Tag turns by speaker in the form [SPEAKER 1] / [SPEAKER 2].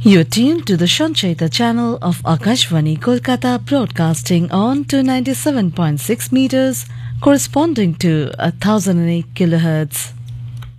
[SPEAKER 1] You are tuned to the Shanchaita channel of Akashvani Kolkata, broadcasting on 297.6 meters corresponding to 1008 kilohertz.